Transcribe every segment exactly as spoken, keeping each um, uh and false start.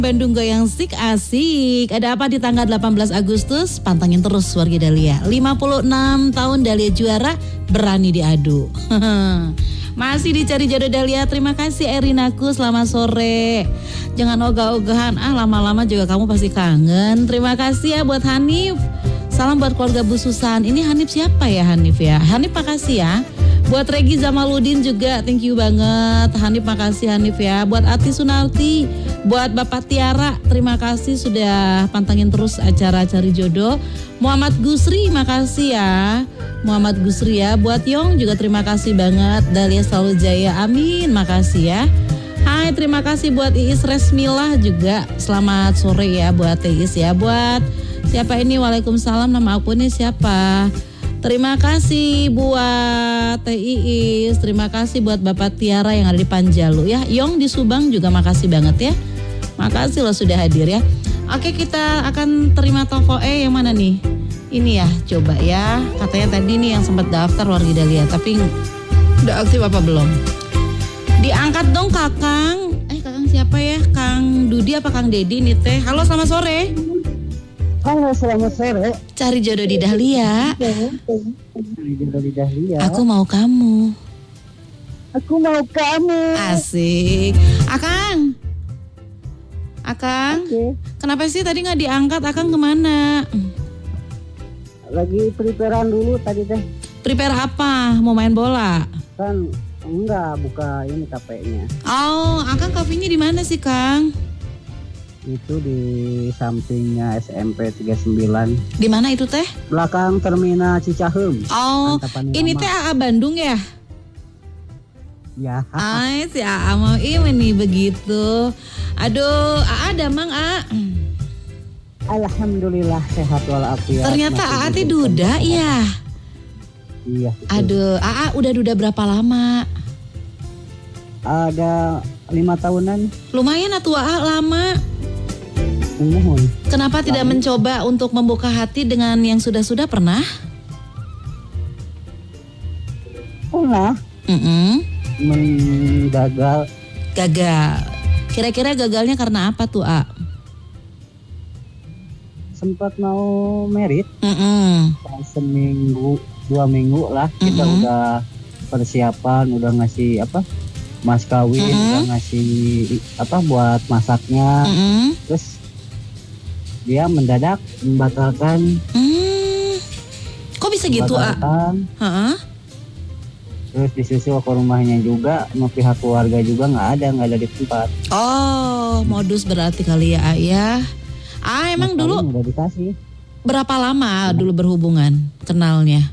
Bandung Goyang Sik asik. Ada apa di tanggal delapan belas Agustus? Pantangin terus wargi Dahlia. lima puluh enam tahun Dahlia juara, berani diadu. Masih dicari jodoh Dahlia. Terima kasih Erinaku, selamat sore. Jangan ogah-ogahan, ah lama-lama juga kamu pasti kangen. Terima kasih ya buat Hanif. Salam buat keluarga Bu Susan. Ini Hanif siapa ya Hanif ya? Hanif makasih ya. Buat Regi Zamaludin juga thank you banget. Hanif makasih Hanif ya. Buat Ati Sunarti, buat Bapak Tiara, terima kasih sudah pantangin terus acara Cari Jodoh. Muhammad Gusri makasih ya. Muhammad Gusri ya. Buat Yong juga terima kasih banget. Dahlia selalu jaya, amin, makasih ya. Hai, terima kasih buat Iis Resmilah juga. Selamat sore ya buat Iis ya. Buat siapa ini? Waalaikumsalam, nama akunnya siapa? Terima kasih buat Teh Iis, terima kasih buat Bapak Tiara yang ada di Panjalu ya. Yong di Subang juga makasih banget ya. Makasih loh sudah hadir ya. Oke, kita akan terima telepon eh yang mana nih? Ini ya, coba ya. Katanya tadi nih yang sempat daftar wargi Dahlia, tapi udah aktif apa belum? Diangkat dong Kakang. Eh Kakang siapa ya? Kang Dudi apa Kang Dedi nih Teh? Halo, selamat sore. Halo, selamat sore. Cari jodoh di Dahlia. Cari jodoh di Dahlia. Aku mau kamu. Aku mau kamu. Asik. Akang. Akang. Okay. Kenapa sih tadi nggak diangkat? Akang kemana? Lagi preparean dulu tadi teh. Prepare apa? Mau main bola? Kan enggak, buka ini K P-nya. Oh, Akang kafenya di mana sih, Kang? Itu di sampingnya S M P tiga puluh sembilan. Di mana itu teh? Belakang terminal Cicaheum. Oh, ini teh A A Bandung ya? Ya. Ay, si A A mau ini begitu. Aduh, A A damang A. Alhamdulillah sehat walafiat. Ternyata A A teh duda ya. Iya. Betul. Aduh, A A udah duda berapa lama? Ada lima tahunan. Lumayan atuh A A lama. Mohon. Kenapa tidak mencoba untuk membuka hati dengan yang sudah-sudah pernah? Pernah. Mm-mm. Menggagal. Gagal. Kira-kira gagalnya karena apa tuh, A? Sempat mau merit. Mm-mm. Seminggu, dua minggu lah kita Mm-mm. udah persiapan, udah ngasih apa? Mas kawin, Mm-mm. udah ngasih apa buat masaknya. Mm-mm. Terus dia mendadak membatalkan. Hmm. Kok bisa gitu, A? Heeh. Terus disusul ke rumahnya juga, sama pihak keluarga juga nggak ada, nggak ada di tempat. Oh, modus berarti kali ya, A ya. Ah, emang Mas dulu kawin udah dikasih. berapa lama dulu berhubungan kenalnya?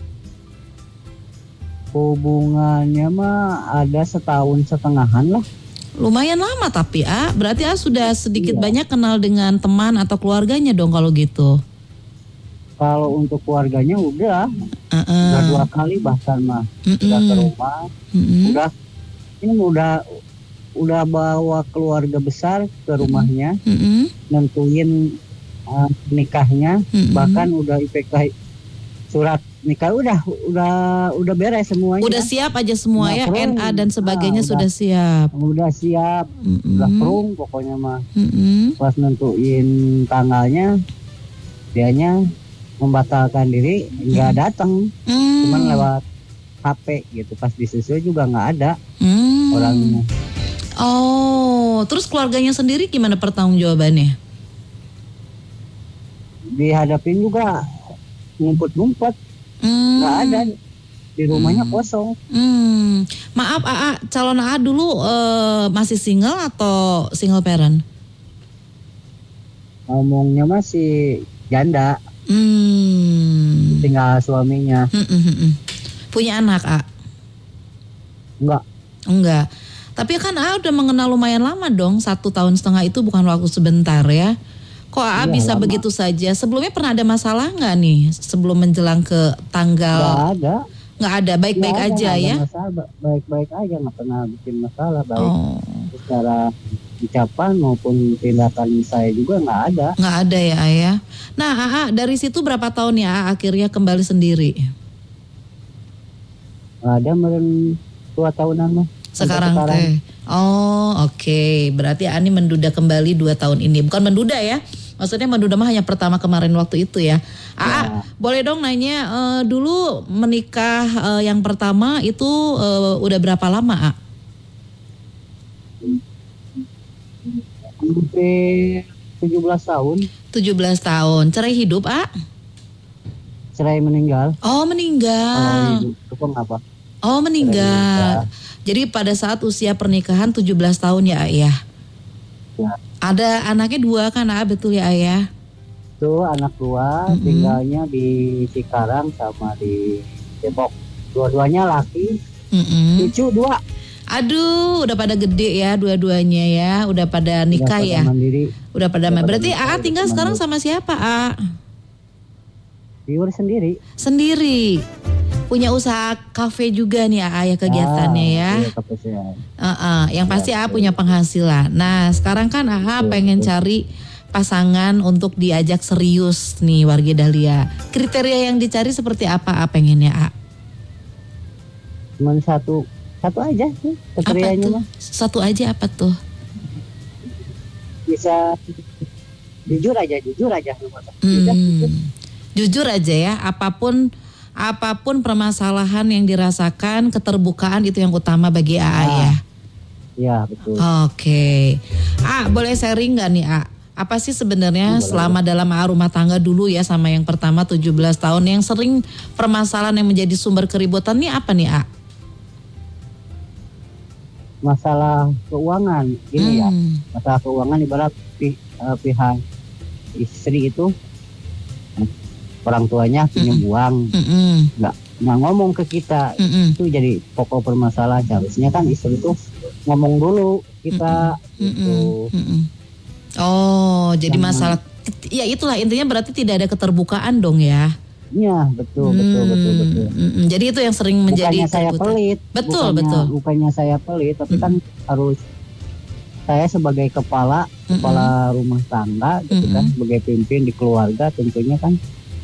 Hubungannya mah ada setahun setengahan lah. Lumayan lama tapi A, berarti A sudah sedikit Iya. banyak kenal dengan teman atau keluarganya dong kalau gitu. Kalau untuk keluarganya udah, Uh-uh. udah dua kali bahkan mah, Mm-mm. udah ke rumah, Mm-mm. udah ini udah udah bawa keluarga besar ke rumahnya, Mm-mm. nentuin uh, nikahnya, Mm-mm. bahkan udah I P K surat nikah udah udah udah beres semuanya. Udah siap aja semua ya, Udah perung. N A dan sebagainya Ah, udah. sudah siap. Udah siap, Mm-mm. udah perung pokoknya mah. Mm-mm. Pas nentuin tanggalnya, dianya membatalkan diri, nggak datang, Mm. cuman lewat H P gitu. Pas disusul juga nggak ada Mm. orangnya. Oh, terus keluarganya sendiri gimana pertanggungjawabannya? Dihadapin juga ngumpet-ngumpet, Mm. nggak ada, di rumahnya Hmm. kosong. Hmm. Maaf A A, calon A A dulu eh, masih single atau single parent? Ngomongnya masih janda, Hmm. tinggal suaminya. Hmm, hmm, hmm, hmm. Punya anak A? Enggak, Enggak. Tapi kan A A udah mengenal lumayan lama dong, satu tahun setengah itu bukan waktu sebentar ya. Kok A A Iya, bisa lama. begitu saja? Sebelumnya pernah ada masalah nggak nih sebelum menjelang ke nggak tanggal? ada. Nggak ada, baik-baik Nggak ada, aja nggak ada ya? masalah, ba- baik-baik aja, nggak pernah bikin masalah, baik Oh, secara ucapan maupun tindakan saya juga nggak ada. nggak ada ya A ya. Nah A A dari situ berapa tahun ya A A akhirnya kembali sendiri? Nggak ada meren dua tahunan mah. Sekarang teh. Oh oke, okay. Berarti Ani menduda kembali dua tahun ini. Bukan menduda ya, maksudnya menduda mah hanya pertama kemarin waktu itu ya. Aa, ya. Boleh dong nanya uh, dulu menikah uh, yang pertama itu uh, udah berapa lama, A? Hampir tujuh belas tahun. tujuh belas tahun. Cerai hidup, A? Cerai meninggal. Oh, meninggal. Oh, hidup. Itu apa? Oh, meninggal. Jadi pada saat usia pernikahan tujuh belas tahun ya, Ayah? Ya. Ada anaknya dua kan, A? Betul ya, Ayah? Itu anak dua, mm-hmm. tinggalnya di Cikarang sama di Depok. Dua-duanya laki, mm-hmm. cucu dua. Aduh, udah pada gede ya dua-duanya ya, udah pada nikah udah ya. Pada mandiri. Udah pada mandiri. Berarti A tinggal sekarang mandiri. Sama siapa, A? Biur sendiri. Sendiri. Punya usaha kafe juga nih A ya kegiatannya ah, ya. Iya, kafe saya. Uh-uh, yang pasti A punya penghasilan. Nah, sekarang kan A pengen cari pasangan untuk diajak serius nih warga Dahlia. Kriteria yang dicari seperti apa A pengennya, A? Cuman satu Satu aja sih kriterianya mah. Satu aja apa tuh? Bisa jujur aja, jujur aja. Hmm, jujur aja ya, apapun apapun permasalahan yang dirasakan, keterbukaan itu yang utama bagi A A ah, ya. Iya betul. Oke, A boleh sharing nggak nih A? Apa sih sebenarnya hmm, selama dalam A rumah tangga dulu ya sama yang pertama tujuh belas tahun yang sering permasalahan yang menjadi sumber keributan nih apa nih A? Masalah keuangan gini hmm. ya, masalah keuangan ibarat pi, uh, pihak istri itu orang tuanya pinjam mm-mm. uang mm-mm. nggak nggak ngomong ke kita mm-mm. itu jadi pokok permasalahan. Harusnya kan istri itu ngomong dulu kita mm-mm. Gitu. Mm-mm. Oh jadi Jangan. Masalah ya itulah intinya berarti tidak ada keterbukaan dong ya. Iya betul hmm, betul betul betul. Mm, jadi itu yang sering menjadi bukannya saya pelit. Betul bukannya, betul. Bukannya saya pelit, tapi mm. kan harus saya sebagai kepala mm-mm. kepala rumah tangga, gitu mm-mm. kan sebagai pemimpin di keluarga tentunya kan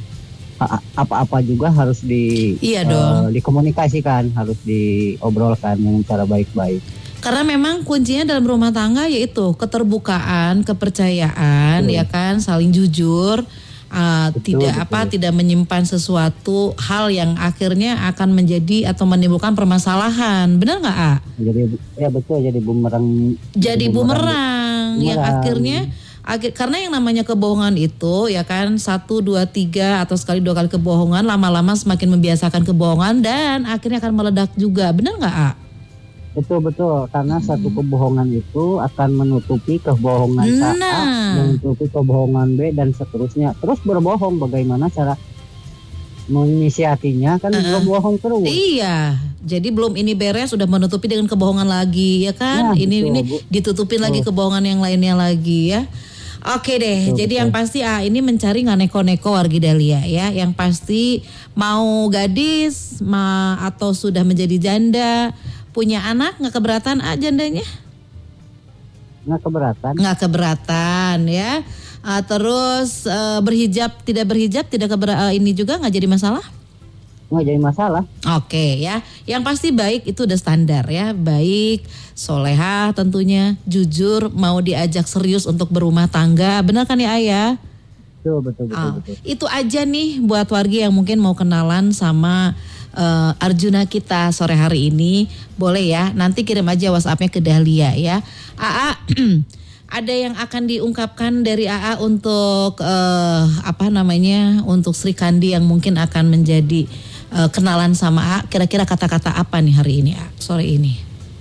apa-apa juga harus di iya dong. Uh, dikomunikasikan, harus diobrolkan dengan cara baik-baik. Karena memang kuncinya dalam rumah tangga yaitu keterbukaan, kepercayaan, betul. Ya kan, saling jujur. Uh, betul, tidak betul. apa tidak menyimpan sesuatu hal yang akhirnya akan menjadi atau menimbulkan permasalahan, benar nggak A? Jadi ya betul jadi bumerang. Jadi bumerang, bumerang yang akhirnya akhir karena yang namanya kebohongan itu ya kan satu dua tiga atau sekali dua kali kebohongan lama-lama semakin membiasakan kebohongan dan akhirnya akan meledak juga, benar nggak A? Betul betul karena hmm. satu kebohongan itu akan menutupi kebohongan nah. A, menutupi kebohongan B dan seterusnya. Terus berbohong bagaimana cara menyiasatinya kan uh-uh. belum bohong terus. Iya, jadi belum ini beres sudah menutupi dengan kebohongan lagi ya kan? Ya, ini betul, ini Bu. Ditutupin betul. Lagi kebohongan yang lainnya lagi ya. Oke deh, betul, jadi betul. Yang pasti ah ini mencari nggak neko-neko wargi Dahlia ya. Yang pasti mau gadis ma atau sudah menjadi janda. Punya anak nggak keberatan ah jandanya? Nggak keberatan. Nggak keberatan ya. Uh, terus uh, berhijab tidak berhijab tidak keber uh, ini juga nggak jadi masalah? Nggak jadi masalah. Oke okay, ya. Yang pasti baik itu udah standar ya. Baik, solehah tentunya, jujur, mau diajak serius untuk berumah tangga. Benar kan ya Ayah? Betul betul betul, oh, betul. Itu aja nih buat warga yang mungkin mau kenalan sama Uh, Arjuna kita sore hari ini. Boleh ya, nanti kirim aja WhatsApp-nya ke Dahlia ya. A A, ada yang akan diungkapkan dari A A untuk uh, apa namanya, untuk Sri Kandi yang mungkin akan menjadi uh, kenalan sama A. Kira-kira kata-kata apa nih hari ini A, sore ini?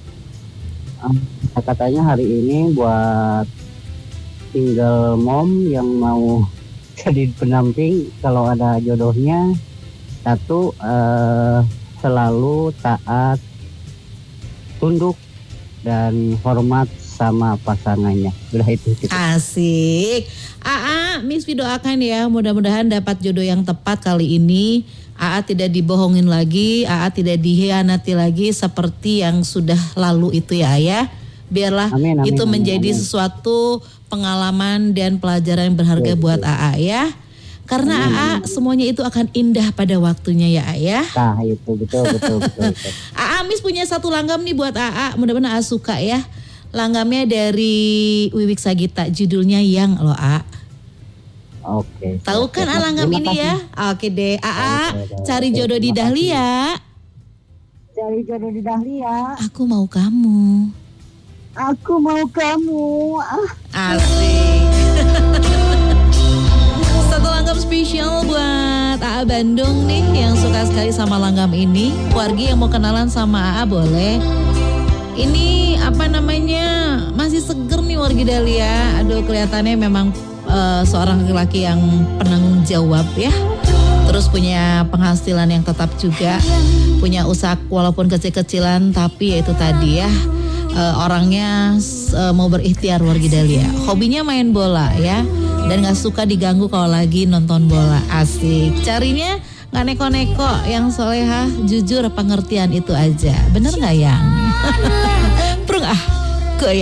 Um, katanya hari ini buat single mom yang mau jadi pendamping kalau ada jodohnya. Satu, uh, selalu taat, tunduk, dan hormat sama pasangannya. Udah itu. Gitu. Asik. Aa, Miss Vi doakan ya, mudah-mudahan dapat jodoh yang tepat kali ini. Aa tidak dibohongin lagi, Aa tidak dihianati lagi seperti yang sudah lalu itu ya Ayah. Biarlah amin, amin, itu amin, menjadi amin. Sesuatu pengalaman dan pelajaran yang berharga ya, buat ya. Aa ya. Karena Amin. A A semuanya itu akan indah pada waktunya ya A ya. Nah itu betul betul betul. betul. A A Miss punya satu langgam nih buat A A. Mudah-mudahan A A suka ya. Langgamnya dari Wiwik Sagita, judulnya Yang loh A. Oke. Tahu kan A langgam ini ya? Oke deh, A A Oke, oke, cari oke, jodoh di terima kasih. Dahlia. Cari jodoh di Dahlia. Aku mau kamu. Aku mau kamu. Ah. Asik. Satu langgam spesial buat A A Bandung nih yang suka sekali sama langgam ini. Wargi yang mau kenalan sama A A boleh. Ini apa namanya, masih seger nih Wargi Dahlia. Aduh kelihatannya memang uh, seorang laki-laki yang penanggung jawab ya. Terus punya penghasilan yang tetap juga. Punya usaha walaupun kecil-kecilan tapi ya itu tadi ya. Uh, orangnya uh, mau berikhtiar Wargi Dahlia. Hobinya main bola ya. Dan gak suka diganggu kalau lagi nonton bola. Asik. Carinya gak neko-neko, yang solehah, jujur, pengertian itu aja. Bener gak yang? Prung ah.